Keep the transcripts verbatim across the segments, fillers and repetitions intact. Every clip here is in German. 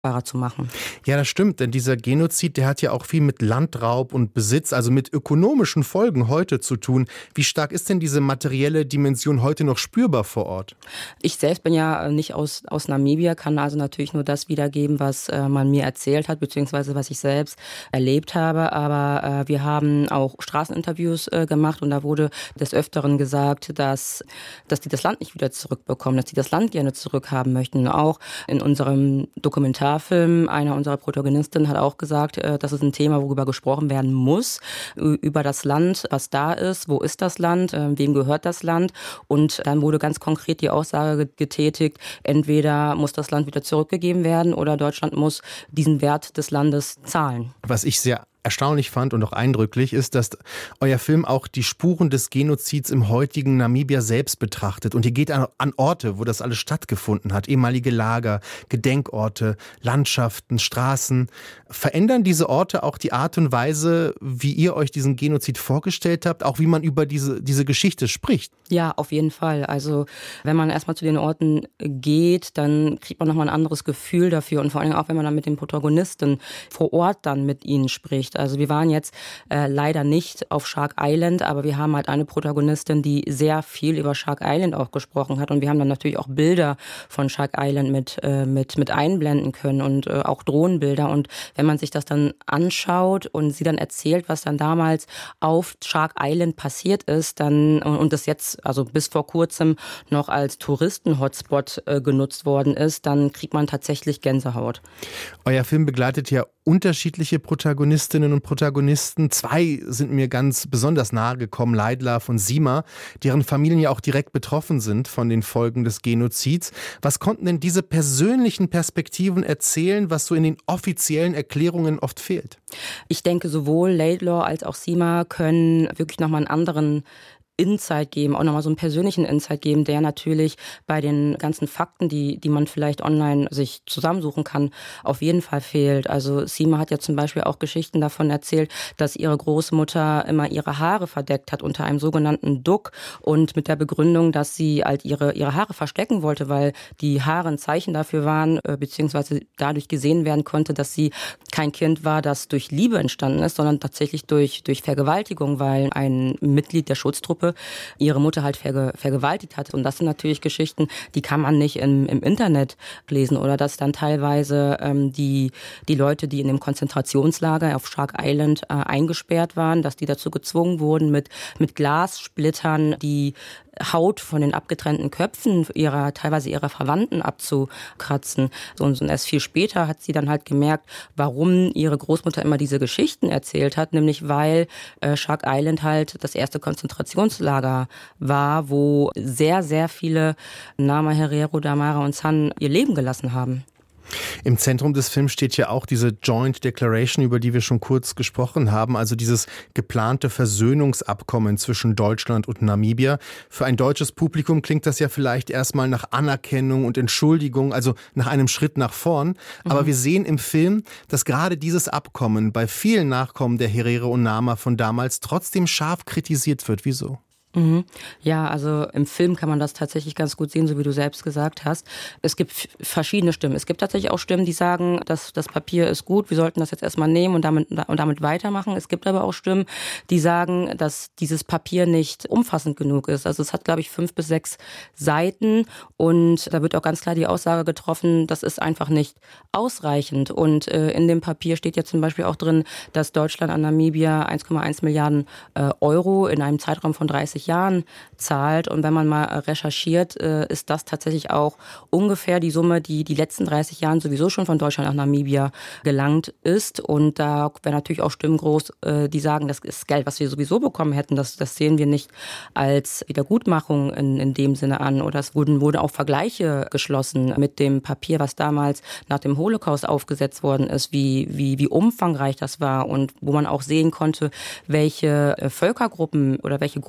zu machen. Ja, das stimmt, denn dieser Genozid, der hat ja auch viel mit Landraub und Besitz, also mit ökonomischen Folgen heute zu tun. Wie stark ist denn diese materielle Dimension heute noch spürbar vor Ort? Ich selbst bin ja nicht aus, aus Namibia, kann also natürlich nur das wiedergeben, was äh, man mir erzählt hat, beziehungsweise was ich selbst erlebt habe. Aber äh, wir haben auch Straßeninterviews äh, gemacht und da wurde des Öfteren gesagt, dass, dass die das Land nicht wieder zurückbekommen, dass die das Land gerne zurückhaben möchten. Auch in unserem Dokumentar Film, einer unserer Protagonistinnen hat auch gesagt, das ist ein Thema, worüber gesprochen werden muss, über das Land, was da ist, wo ist das Land, wem gehört das Land. Und dann wurde ganz konkret die Aussage getätigt, entweder muss das Land wieder zurückgegeben werden oder Deutschland muss diesen Wert des Landes zahlen. Was ich sehr erstaunlich fand und auch eindrücklich ist, dass euer Film auch die Spuren des Genozids im heutigen Namibia selbst betrachtet. Und ihr geht an, an Orte, wo das alles stattgefunden hat. Ehemalige Lager, Gedenkorte, Landschaften, Straßen. Verändern diese Orte auch die Art und Weise, wie ihr euch diesen Genozid vorgestellt habt? Auch wie man über diese, diese Geschichte spricht? Ja, auf jeden Fall. Also wenn man erstmal zu den Orten geht, dann kriegt man nochmal ein anderes Gefühl dafür. Und vor allem auch, wenn man dann mit den Protagonisten vor Ort dann mit ihnen spricht. Also wir waren jetzt äh, leider nicht auf Shark Island, aber wir haben halt eine Protagonistin, die sehr viel über Shark Island auch gesprochen hat und wir haben dann natürlich auch Bilder von Shark Island mit äh, mit mit einblenden können und äh, auch Drohnenbilder. Und wenn man sich das dann anschaut und sie dann erzählt, was dann damals auf Shark Island passiert ist, dann und das jetzt also bis vor kurzem noch als Touristen-Hotspot äh, genutzt worden ist, dann kriegt man tatsächlich Gänsehaut. Euer Film begleitet ja unterschiedliche Protagonistinnen und Protagonisten. Zwei sind mir ganz besonders nahe gekommen, Leidlaf und Sima, deren Familien ja auch direkt betroffen sind von den Folgen des Genozids. Was konnten denn diese persönlichen Perspektiven erzählen, was so in den offiziellen Erklärungen oft fehlt? Ich denke, sowohl Laidlaw als auch Sima können wirklich nochmal einen anderen Insight geben, auch nochmal so einen persönlichen Insight geben, der natürlich bei den ganzen Fakten, die, die man vielleicht online sich zusammensuchen kann, auf jeden Fall fehlt. Also Sima hat ja zum Beispiel auch Geschichten davon erzählt, dass ihre Großmutter immer ihre Haare verdeckt hat unter einem sogenannten Duck und mit der Begründung, dass sie halt ihre, ihre Haare verstecken wollte, weil die Haare ein Zeichen dafür waren, beziehungsweise dadurch gesehen werden konnte, dass sie kein Kind war, das durch Liebe entstanden ist, sondern tatsächlich durch, durch Vergewaltigung, weil ein Mitglied der Schutztruppe ihre Mutter halt verge- vergewaltigt hat. Und das sind natürlich Geschichten, die kann man nicht im, im Internet lesen. Oder dass dann teilweise ähm, die, die Leute, die in dem Konzentrationslager auf Shark Island äh, eingesperrt waren, dass die dazu gezwungen wurden, mit, mit Glassplittern die Haut von den abgetrennten Köpfen ihrer, teilweise ihrer Verwandten abzukratzen. Und erst viel später hat sie dann halt gemerkt, warum ihre Großmutter immer diese Geschichten erzählt hat, nämlich weil äh, Shark Island halt das erste Konzentrationslager war, wo sehr, sehr viele Nama, Herero, Damara und San ihr Leben gelassen haben. Im Zentrum des Films steht ja auch diese Joint Declaration, über die wir schon kurz gesprochen haben, also dieses geplante Versöhnungsabkommen zwischen Deutschland und Namibia. Für ein deutsches Publikum klingt das ja vielleicht erstmal nach Anerkennung und Entschuldigung, also nach einem Schritt nach vorn. Aber mhm. wir sehen im Film, dass gerade dieses Abkommen bei vielen Nachkommen der Herero und Nama von damals trotzdem scharf kritisiert wird. Wieso? Mhm. Ja, also im Film kann man das tatsächlich ganz gut sehen, so wie du selbst gesagt hast. Es gibt f- verschiedene Stimmen. Es gibt tatsächlich auch Stimmen, die sagen, dass das Papier ist gut, wir sollten das jetzt erstmal nehmen und damit, und damit weitermachen. Es gibt aber auch Stimmen, die sagen, dass dieses Papier nicht umfassend genug ist. Also es hat, glaube ich, fünf bis sechs Seiten und da wird auch ganz klar die Aussage getroffen, das ist einfach nicht ausreichend. Und äh, in dem Papier steht ja zum Beispiel auch drin, dass Deutschland an Namibia eins Komma eins Milliarden äh, Euro in einem Zeitraum von dreißig Jahren zahlt. Und wenn man mal recherchiert, ist das tatsächlich auch ungefähr die Summe, die die letzten dreißig Jahren sowieso schon von Deutschland nach Namibia gelangt ist. Und da wäre natürlich auch Stimmen groß, die sagen, das ist Geld, was wir sowieso bekommen hätten. Das, das sehen wir nicht als Wiedergutmachung in, in dem Sinne an. Oder es wurden, wurden auch Vergleiche geschlossen mit dem Papier, was damals nach dem Holocaust aufgesetzt worden ist, wie, wie, wie umfangreich das war und wo man auch sehen konnte, welche Völkergruppen oder welche Gruppen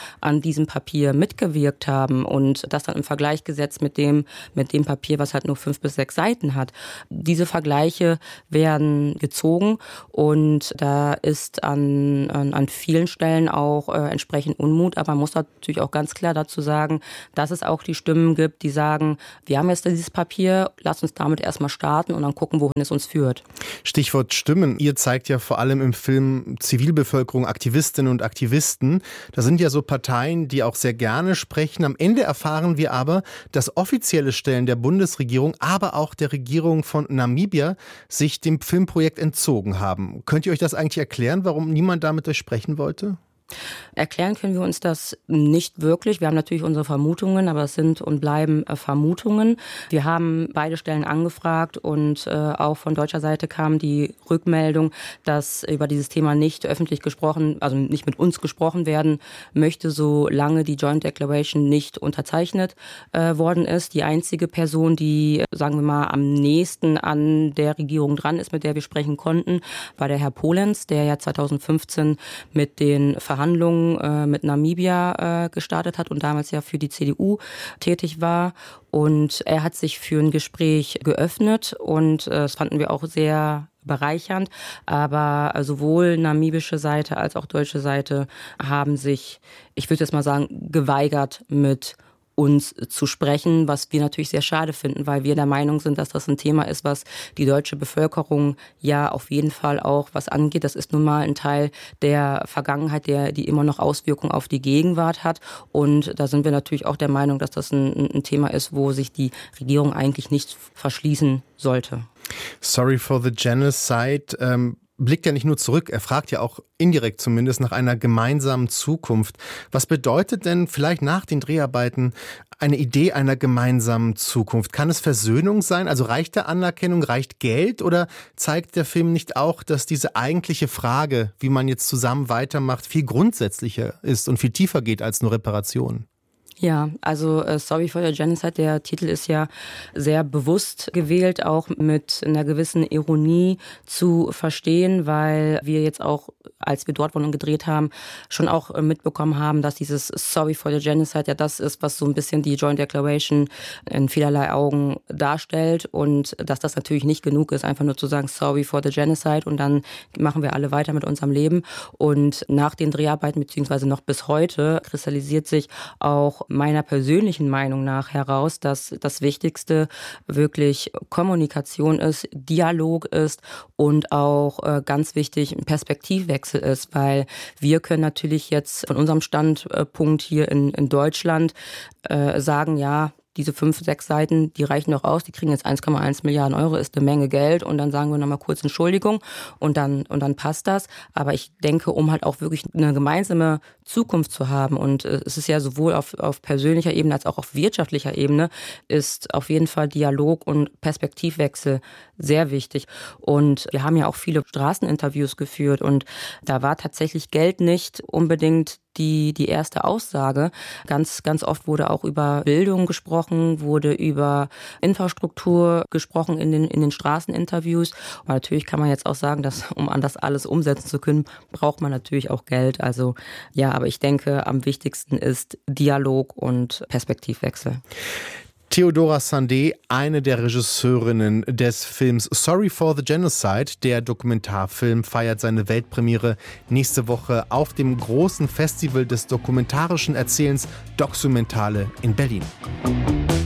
an diesem Papier mitgewirkt haben und das dann im Vergleich gesetzt mit dem, mit dem Papier, was halt nur fünf bis sechs Seiten hat. Diese Vergleiche werden gezogen und da ist an, an, an vielen Stellen auch äh, entsprechend Unmut, aber man muss natürlich auch ganz klar dazu sagen, dass es auch die Stimmen gibt, die sagen, wir haben jetzt dieses Papier, lass uns damit erstmal starten und dann gucken, wohin es uns führt. Stichwort Stimmen. Ihr zeigt ja vor allem im Film Zivilbevölkerung, Aktivistinnen und Aktivisten. Da sind ja so Parteien, die auch sehr gerne sprechen. Am Ende erfahren wir aber, dass offizielle Stellen der Bundesregierung, aber auch der Regierung von Namibia sich dem Filmprojekt entzogen haben. Könnt ihr euch das eigentlich erklären, warum niemand da mit euch sprechen wollte? Erklären können wir uns das nicht wirklich. Wir haben natürlich unsere Vermutungen, aber es sind und bleiben äh, Vermutungen. Wir haben beide Stellen angefragt und äh, auch von deutscher Seite kam die Rückmeldung, dass über dieses Thema nicht öffentlich gesprochen, also nicht mit uns gesprochen werden möchte, solange die Joint Declaration nicht unterzeichnet äh, worden ist. Die einzige Person, die, sagen wir mal, am nächsten an der Regierung dran ist, mit der wir sprechen konnten, war der Herr Polenz, der ja zweitausendfünfzehn mit den Verhandlungen mit Namibia gestartet hat und damals ja für die C D U tätig war. Und er hat sich für ein Gespräch geöffnet und das fanden wir auch sehr bereichernd. Aber sowohl namibische Seite als auch deutsche Seite haben sich, ich würde jetzt mal sagen, geweigert, mit uns zu sprechen, was wir natürlich sehr schade finden, weil wir der Meinung sind, dass das ein Thema ist, was die deutsche Bevölkerung ja auf jeden Fall auch was angeht. Das ist nun mal ein Teil der Vergangenheit, der, die immer noch Auswirkungen auf die Gegenwart hat. Und da sind wir natürlich auch der Meinung, dass das ein, ein Thema ist, wo sich die Regierung eigentlich nicht verschließen sollte. Sorry for the genocide. Ähm blickt ja nicht nur zurück, er fragt ja auch indirekt zumindest nach einer gemeinsamen Zukunft. Was bedeutet denn vielleicht nach den Dreharbeiten eine Idee einer gemeinsamen Zukunft? Kann es Versöhnung sein? Also reicht der Anerkennung, reicht Geld oder zeigt der Film nicht auch, dass diese eigentliche Frage, wie man jetzt zusammen weitermacht, viel grundsätzlicher ist und viel tiefer geht als nur Reparation? Ja, also äh, Sorry for the Genocide, der Titel ist ja sehr bewusst gewählt, auch mit einer gewissen Ironie zu verstehen, weil wir jetzt auch, als wir dort waren und gedreht haben, schon auch äh, mitbekommen haben, dass dieses Sorry for the Genocide ja das ist, was so ein bisschen die Joint Declaration in vielerlei Augen darstellt und dass das natürlich nicht genug ist, einfach nur zu sagen Sorry for the Genocide und dann machen wir alle weiter mit unserem Leben. Und nach den Dreharbeiten, beziehungsweise noch bis heute, kristallisiert sich auch meiner persönlichen Meinung nach heraus, dass das Wichtigste wirklich Kommunikation ist, Dialog ist und auch äh, ganz wichtig ein Perspektivwechsel ist, weil wir können natürlich jetzt von unserem Standpunkt hier in, in Deutschland äh, sagen, ja, diese fünf, sechs Seiten, die reichen doch aus, die kriegen jetzt eins Komma eins Milliarden Euro, ist eine Menge Geld und dann sagen wir nochmal kurz Entschuldigung und dann, und dann passt das. Aber ich denke, um halt auch wirklich eine gemeinsame Zukunft zu haben und es ist ja sowohl auf, auf persönlicher Ebene als auch auf wirtschaftlicher Ebene, ist auf jeden Fall Dialog und Perspektivwechsel sehr wichtig. Und wir haben ja auch viele Straßeninterviews geführt und da war tatsächlich Geld nicht unbedingt die, die erste Aussage. Ganz, ganz oft wurde auch über Bildung gesprochen, wurde über Infrastruktur gesprochen in den, in den Straßeninterviews. Und natürlich kann man jetzt auch sagen, dass, um an das alles umsetzen zu können, braucht man natürlich auch Geld. Also, ja, aber ich denke, am wichtigsten ist Dialog und Perspektivwechsel. Theodora Sandé, eine der Regisseurinnen des Films Sorry for the Genocide. Der Dokumentarfilm feiert seine Weltpremiere nächste Woche auf dem großen Festival des dokumentarischen Erzählens Doxumentale in Berlin.